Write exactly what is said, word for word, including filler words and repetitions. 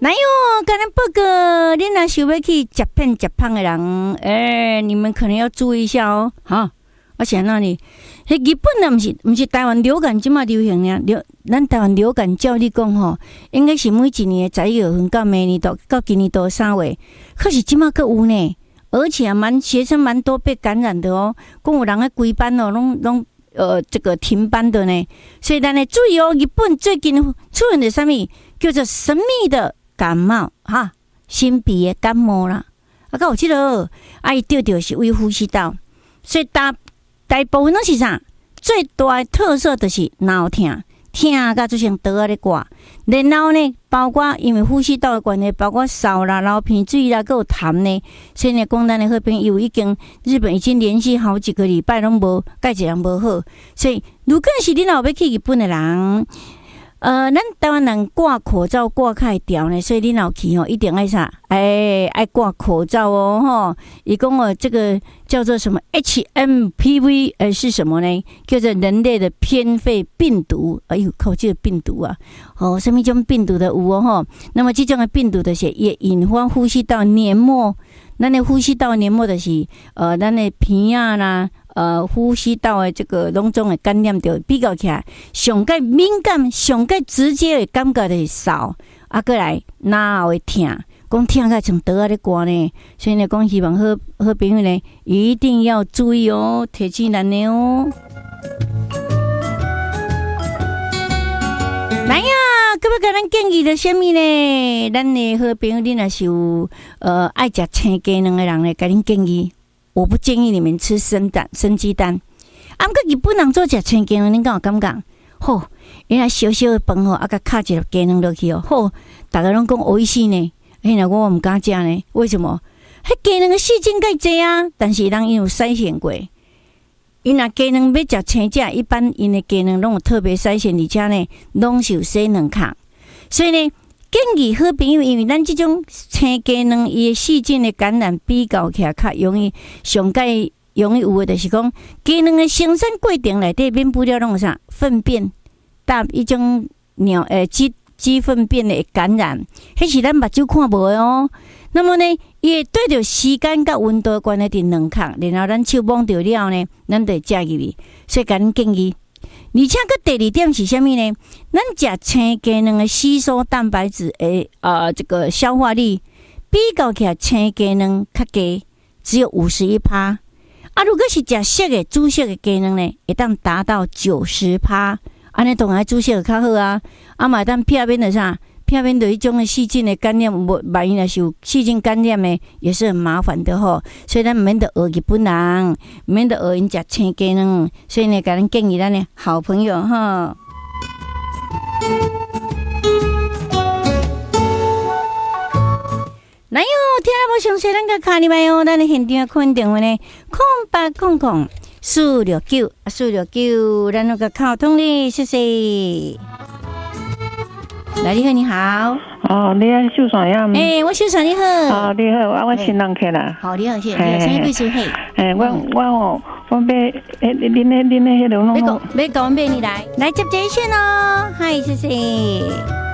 哪有？跟人报告，你若想要去食片食胖的人，诶、欸，你们可能要注意一下哦，哈。而且那里，迄日本啊，毋是毋是台湾流感即马流行呢？流咱台湾流感照你讲吼，应该是每一年的十一月份到明年度到今年度三月，可是即马佫有呢，而且蛮学生蛮多被感染的哦，讲有人咧规班哦，拢拢呃这个停班的呢，所以咱呢注意哦，日本最近出现的什么叫做神秘的感冒哈，新鼻的感冒啦，啊，佮有即个啊，伊得着是微呼吸道，所以大。大部分都是啥？最大的特色就是脑痛，痛甲就像倒啊咧挂。然后呢，包括因为呼吸道的关系，包括烧啦、流鼻水啦，还有痰呢。所以呢，讲咱的好朋友已经日本已经连续好几个礼拜拢无介一人无好。所以，如果是你若要去日本的人，呃，咱台湾人挂口罩挂开条呢，所以你若去吼，一定爱啥？哎，爱挂口罩哦，吼！伊讲哦，这个叫做什么 H M P V， 呃，是什么呢？叫做人类的偏肺病毒。哎呦，靠，这个病毒啊，哦，什么种病毒的有哦，吼。那么这种的病毒的是也引发呼吸道黏膜，咱的呼吸道黏膜的是呃，咱的鼻啊啦。呃，呼吸道的这个拢总的感染着比较起来，上介敏感、上介直接的感觉就是烧，啊，过来哪会痛，讲痛个像倒啊咧挂呢，所以呢，讲希望好好朋友呢一定要注意哦，天气难的哦。来呀，可不可能建议的什么呢？咱的好朋友，你若是有呃爱食青鸡卵的人呢，甲恁建议。我不建议你们吃生蛋、生鸡蛋。啊，毋过日本人做食青鸡卵，恁敢有感觉？吼，原来小小的饭吼，啊，甲卡一粒鸡卵落去哦，吼，大家拢讲美味死呢。哎呀，我毋敢食呢，为什么？迄鸡卵的细菌介济啊，但是人因有筛选过。因若鸡卵要食青只，一般因的鸡卵拢有特别筛选，而且呢，拢是有洗卵壳，所以呢。建议好朋友，因为咱这种青鸡卵伊的细菌的感染比较起来较容易，上介容易有的就是讲鸡卵的生产过程内底面布料拢有啥粪便，搭一种鸟诶鸡鸡粪便的感染，迄是咱目睭看无的哦。那么呢，伊会对着时间甲温度关系伫卵壳，然后咱手摸着了呢，咱就会食入去，所以甲恁建议。而且个第二点是啥物呢？咱食青鸡卵的吸收蛋白质的呃这个消化力，比较起来青鸡卵较低，只有五十一趴。啊，如果是食熟的煮熟的鸡卵呢，会当达到九十趴。安尼当然煮熟较好啊。啊嘛，当片面的啥？片面的一种的细菌的感染，无万一若是有细菌感染的，也是很麻烦的吼。所以咱免得学日本人，免得学因食青鸡卵。所以呢，甲咱建议咱的好朋友哈。来哟，听了无详细，咱甲卡你麦哦，咱的现场困电话呢，空八空空四六九四六九，咱那个卡通哩，谢谢。来，你好，你好。 哦，你啊，秀爽呀？ 哎、欸，我秀爽你好。 哦，你好，我我新人客啦。 好，你好，谢谢。什么贵姓嘿？ 哎，我我哦，我买诶，恁那恁那迄种拢。 别讲，别讲，别你来，来接这一线哦。嗨，谢谢。